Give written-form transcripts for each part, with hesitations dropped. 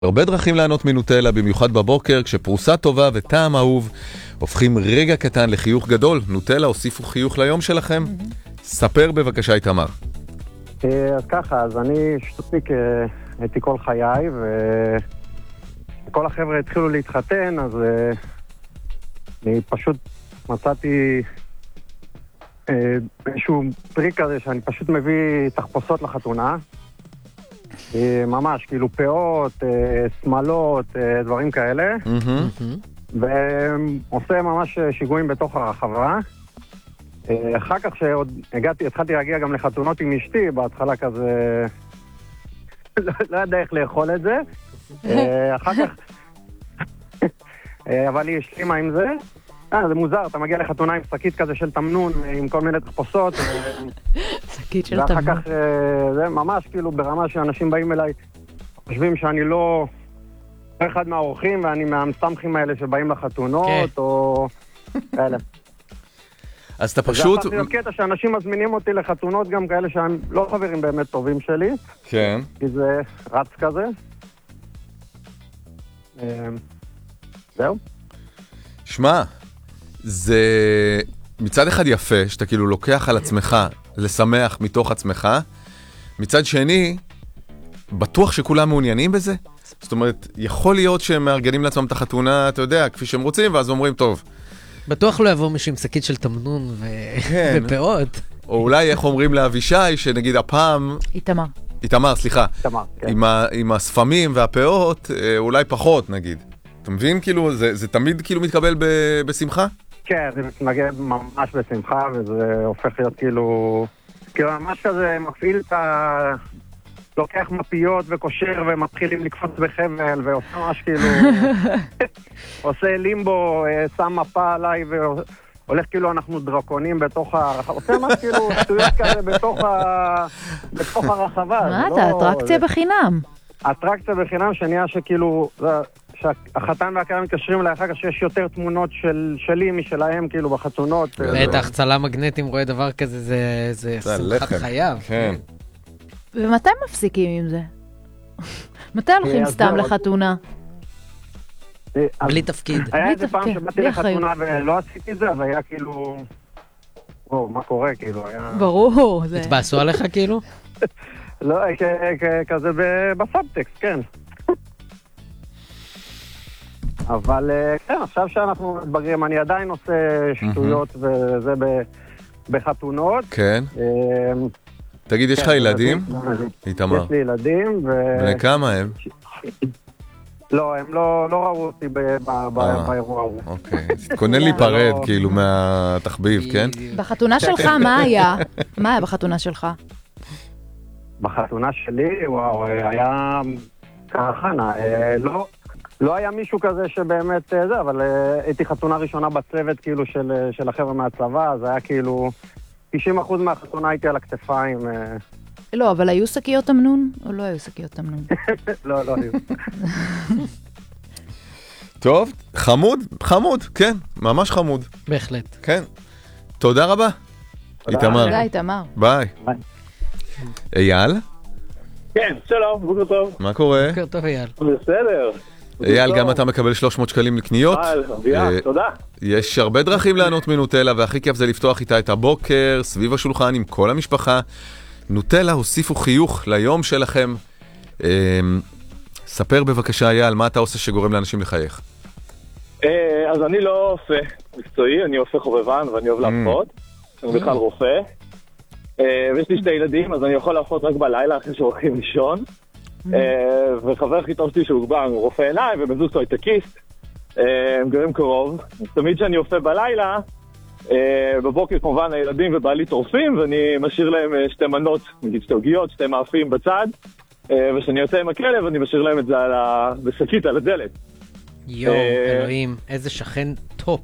הרבה דרכים לענות מנוטלה, במיוחד בבוקר, כשפרוסה טובה וטעם אהוב הופכים רגע קטן לחיוך גדול. נוטלה, הוסיפו חיוך ליום שלכם? ספר בבקשה איתמר. אז ככה, אז אני שטופיק הייתי כל חיי, וכל החבר'ה התחילו להתחתן, אז אני פשוט מצאתי איזשהו טריק כזה שאני פשוט מביא תחפושות לחתונה. ממש, כאילו פאות, שמלות, דברים כאלה. ועושה ממש שיגועים בתוך הרחבה. אחר כך שעוד התחלתי להגיע גם לחתונות עם אשתי, בהתחלה כזה לא יודע איך לאכול את זה. אחר כך אבל היא השלימה עם זה. זה מוזר, אתה מגיע לחתונה עם שקית כזה של תמנון, עם כל מיני תחפושות. שקית של תמנון. ואחר כך זה ממש כאילו ברמה שאנשים באים אליי, חושבים שאני לא אחד מהאורחים, ואני מהמסתמכים האלה שבאים לחתונות, או כאלה. אז אתה פשוט... זה הפך להיות קטע שאנשים מזמינים אותי לחתונות, גם כאלה שהם לא חברים באמת טובים שלי. כן. כי זה רץ כזה. זהו. שמע, זה מצד אחד יפה, שאתה כאילו לוקח על עצמך לשמח מתוך עצמך. מצד שני, בטוח שכולם מעוניינים בזה. זאת אומרת, יכול להיות שהם מארגנים לעצמם את החתונה, אתה יודע, כפי שהם רוצים, ואז אומרים, טוב. בטוח לא יבוא מישהו עם שקית של תמנון ופאות. או אולי, איך אומרים לאבישי, שנגיד הפעם... איתמר, סליחה. איתמר, כן. עם הספמים והפאות, אולי פחות, נגיד. אתה מבין? כאילו, זה תמיד כאילו מתקבל בשמחה? כן, זה מתנגד ממש בשמחה, וזה הופך להיות כאילו ממש כזה מפעיל את ה... לוקח מפיות וקושר ומתחילים לקפוץ בחבל, ועושה ממש כאילו... עושה לימבו, שם מפה עליי, והולך כאילו אנחנו דרקונים בתוך הרחבה. עושה ממש כאילו שטויות כאלה בתוך הרחבה. מה אתה? אטרקציה בחינם. אטרקציה בחינם שנהיה שכאילו... שהחתן והכלה מתקשרים אליי אחר כך שיש יותר תמונות שלי משלהם כאילו בחתונות. בטח, צלם מגנטים רואה דבר כזה, זה שמחת חייו. כן. ומתי מפסיקים עם זה? מתי הולכים סתם לחתונה? בלי תפקיד. היה איזה פעם שבאתי לחתונה ולא עשיתי את זה, אז היה כאילו... מה קורה כאילו? ברור. התבאסו עליך כאילו? לא, כזה בסאבטקסט, כן. אבל כן, עכשיו שאנחנו מתבגרים, אני עדיין עושה שטויות וזה בחתונות. כן. תגיד, יש לך ילדים? איתמר. יש לי ילדים. בני כמה הם? לא, הם לא ראו אותי באירוע הזה. אוקיי, אז תתכונן להיפרד כאילו מהתחביב, כן? בחתונה שלך, מה היה? מה היה בחתונה שלך? בחתונה שלי, וואו, היה כהכנה, לא היה מישהו כזה שבאמת זה, אבל הייתי חתונה ראשונה בצוות כאילו של החבר'ה מהצבא, אז היה כאילו 90% מהחתונה הייתי על הכתפיים. לא, אבל היו שקיות תמנון או לא היו שקיות תמנון? לא היו. טוב, חמוד, כן, ממש חמוד. בהחלט. כן. תודה רבה. איתמר. תודה, איתמר. ביי. אייל? כן, שלום, בוקר טוב. מה קורה? בוקר טוב, אייל. בסדר. אייל, גם אתה מקבל 300 שקלים לקניות. תודה. יש הרבה דרכים לענות מנוטלה, והכי כיף זה לפתוח איתה את הבוקר, סביב השולחן עם כל המשפחה. נוטלה, הוסיפו חיוך ליום שלכם. ספר בבקשה, אייל, מה אתה עושה שגורם לאנשים לחייך? אז אני לא עושה מקצועי, אני עושה חובבן ואני אוהב להפחות. אני בכלל רופא. ויש לי 2 ילדים, אז אני יכול להפחות רק בלילה אחרי שהולכים לישון. וחבר הכי טוב שלי שהוא כבר רופא עיניים ובזוז לו את הכיס, הם גרים קרוב. תמיד שאני אופה בלילה, בבוקר כמובן הילדים ובעלי טורפים, ואני משאיר להם 2 מנות, נגיד 2 עוגיות, 2 מאפים בצד, ושאני יוצא עם הכלב אני משאיר להם את זה בשקית על הדלת. יואו, אלוהים, איזה שכן טופ.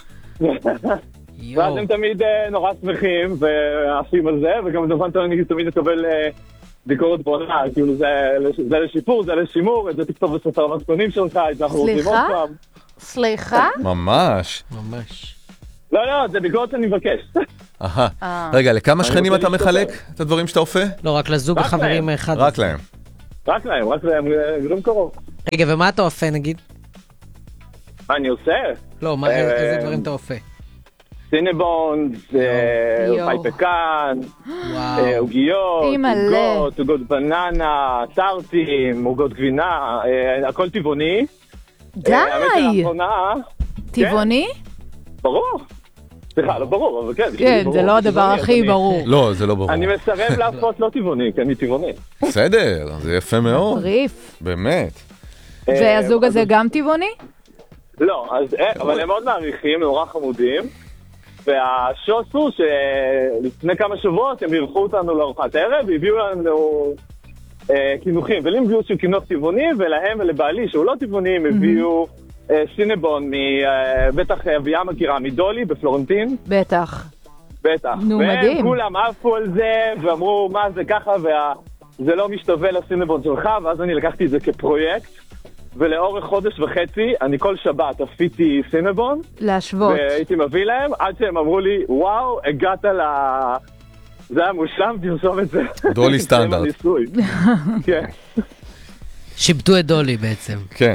ואז הם תמיד נורא שמחים ועפים על זה, וגם אני תמיד אקבל ביקורת בונה, כאילו זה לשיפור, זה לשימור, את זה תכתוב בספר המתכונים שלך, את זה אנחנו רוצים עוד פעם. סליחה? ממש. לא, זה ביקורת שאני מבקש. רגע, לכמה שכנים אתה מחלק את הדברים שאתה אופה? לא, רק לזוג החברים אחד. רק להם. גרים קרוב. רגע, ומה אתה אופה נגיד? מה אני עושה? לא, איזה דברים אתה אופה? סינבון, פייפקן, עוגיות, עוגות בננה, טרטים, עוגות גבינה, הכל טבעוני. די! טבעוני? ברור. סליחה, לא ברור, אבל כן. כן, זה לא הדבר הכי ברור. לא, זה לא ברור. אני מסרב להפות לא טבעוני, כי אני טבעוני. בסדר, זה יפה מאוד. טריף. באמת. והזוג הזה גם טבעוני? לא, אבל הם מאוד מעריכים, נורא חמודים. והשוס הוא שלפני כמה שבועות הם אירחו אותנו לארוחת ערב, והביאו לנו כינוכים. ולי הם הביאו שהוא כינוך טבעוני, ולהם ולבעלי שהוא לא טבעוני, הם הביאו סינבון, בטח אביה מכירה, מדולי בפלורנטין. בטח. בטח. נו, מדהים. והם כולם עפו על זה, ואמרו מה זה ככה, וזה לא משתווה לסינבון שלך, ואז אני לקחתי את זה כפרויקט. ולאורך חודש וחצי, אני כל שבת עשיתי סינבון. להשוות. והייתי מביא להם, עד שהם אמרו לי, וואו, הגעת זה היה מושלם, תרשום את זה. דולי סטנדרט. כן. שיבטו את דולי בעצם. כן.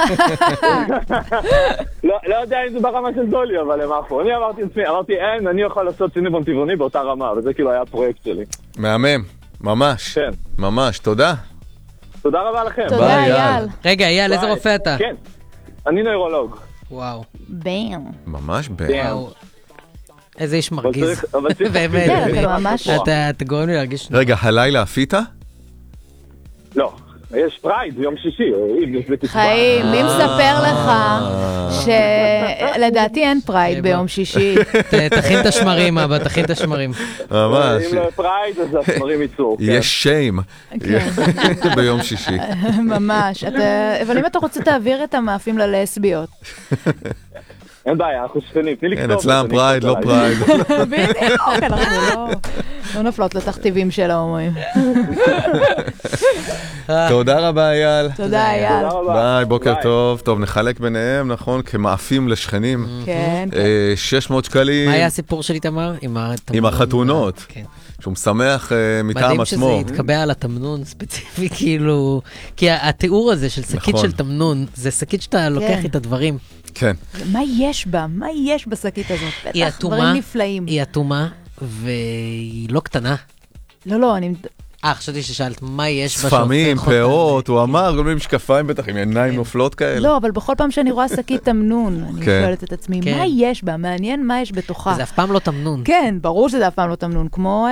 לא יודע אם זה ברמה של דולי, אבל הם עפו. אני אמרתי, אין, אני יכול לעשות סינבון טבעוני באותה רמה, וזה כאילו היה הפרויקט שלי. מהמם, ממש. כן. ממש, תודה. תודה רבה לכם. תודה, אייל. רגע, אייל, איזה רופא אתה? כן, אני נוירולוג. וואו. בם. ממש וואו. איזה איש מרגיז. באמת. אתה גורם לי להרגיש... רגע, הלילה אפית? לא. יש פרייד, יום שישי. חיים, מי מספר לך שלדעתי אין פרייד ביום שישי? תכין את השמרים, אבא, תכין את השמרים. ממש. אם לא פרייד, אז השמרים ייצאו. יש שיים ביום שישי. ממש. אבל אם אתה רוצה תעביר את המאפים ללסביות. אין בעיה, אנחנו שכנים. תני לי כתוב. אצלם פרייד, לא פרייד. בדיוק, אנחנו לא נופלות לתכתיבים של ההומואים. תודה רבה, אייל. תודה, אייל. ביי, בוקר טוב. טוב, נחלק ביניהם, נכון? כמאפים לשכנים. כן. 600 שקלים. מה היה הסיפור של איתמר? עם החתונות. שהוא משמח מטעם עצמו. מדהים שזה יתקבע על התמנון ספציפי, כאילו... כי התיאור הזה של שקית של תמנון, זה שקית שאתה לוקח את הדברים. כן. מה יש בה? מה יש בשקית הזאת? בטח, דברים נפלאים. היא אטומה, והיא לא קטנה. לא, אני... חשבתי ששאלת, מה יש בה? ספמים, פאות, הוא אמר, כל מיני משקפיים בטח, עם עיניים נופלות כאלה. לא, אבל בכל פעם שאני רואה שקית תמנון, אני שואלת את עצמי, מה יש בה? מעניין מה יש בתוכה. זה אף פעם לא תמנון. כן, ברור שזה אף פעם לא תמנון, כמו...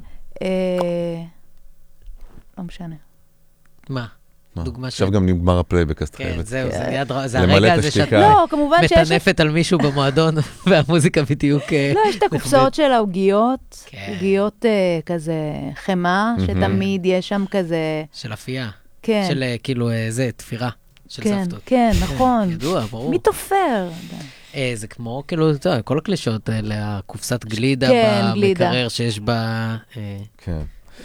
לא משנה. מה? דוגמה עכשיו גם נגמר הפלייבק, אז כן, זהו, זה הרגע הזה שאת מטנפת על מישהו במועדון, והמוזיקה בדיוק... לא, יש את הקופסאות של העוגיות, עוגיות כזה חמה, שתמיד יש שם כזה... של אפייה. כן. של כאילו זה, תפירה של סבתות. כן, נכון. ידוע, ברור. מי תופר? זה כמו, כאילו, כל הקלישות האלה, הקופסת גלידה במקרר שיש בה... כן.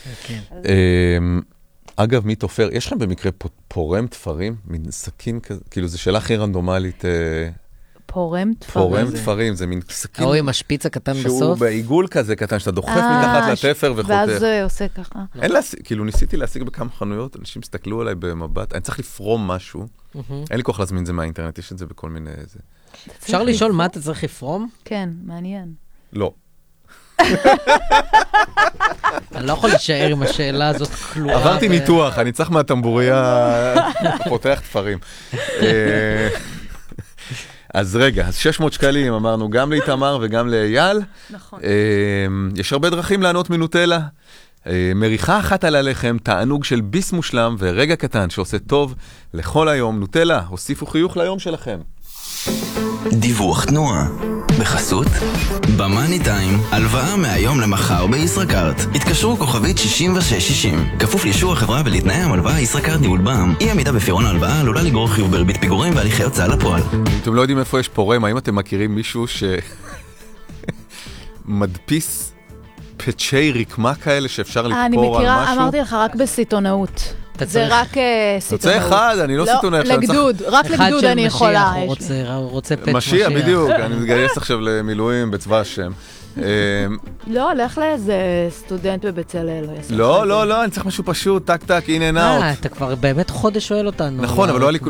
אגב, מי תופר? יש לכם במקרה פורם תפרים? מין סכין כזה? כאילו, זו שאלה הכי רנדומלית. פורם תפרים? פורם תפרים, זה מין סכין... או עם השפיץ הקטן בסוף? שהוא בעיגול כזה קטן, שאתה דוחף מתחת לתפר וחותך. ואז זה עושה ככה. כאילו, ניסיתי להשיג בכמה חנויות, אנשים הסתכלו עליי במבט, אני צריך לפרום משהו. אין לי כוח להזמין את זה מהאינטרנט, יש את זה בכל מיני... אפשר לשאול מה אתה צריך לפרום? כן, מעניין. לא. אני לא יכול להישאר עם השאלה הזאת כלואה. עברתי ניתוח, אני צריך מהטמבוריה פותח תפרים. אז רגע, אז 600 שקלים אמרנו גם לאיתמר וגם לאייל. נכון. יש הרבה דרכים לענות מנוטלה. מריחה אחת על הלחם, תענוג של ביס מושלם ורגע קטן שעושה טוב לכל היום. נוטלה, הוסיפו חיוך ליום שלכם. דיווח תנועה בחסות במאני טיים, הלוואה מהיום למחר בישראכרט. התקשרו כוכבית 6660, כפוף לאישור החברה ולתנאי המלוואה. ישראכרט ניהול בע"מ. אי עמידה בפירעון ההלוואה עלולה לגרור חיוב בריבית פיגורים והליכי הוצאה לפועל. אם אתם לא יודעים איפה יש פורם, האם אתם מכירים מישהו שמדפיס פצ'י רקמה כאלה שאפשר לקפור על משהו? אני מכירה, אמרתי לך, רק בסיטונאות. אתה זה צריך... רק סיטונאות. רוצה אחד, אני לא סיטונאי עכשיו. לגדוד, רק לגדוד אני יכולה. אחד של משיח, הוא רוצה פט משיח. משיח, בדיוק, אני מתגייס עכשיו למילואים בצבא השם. לא, לך לאיזה סטודנט בבצלאל. לא, אני צריך משהו פשוט, טק טק, הנה נאוט. אתה כבר באמת חודש שואל אותנו. נכון, אבל לא היה לי